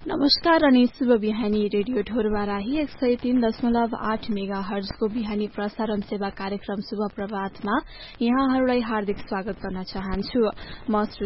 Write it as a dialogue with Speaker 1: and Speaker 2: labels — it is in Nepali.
Speaker 1: नमस्कार अनि शुभ बिहानी। रेडियो ढोरबाराही 103.8 मेगा हर्जको बिहानी प्रसारण सेवा कार्यक्रम शुभ प्रभातमा यहाँहरूलाई हार्दिक स्वागत गर्न चाहन्छु। म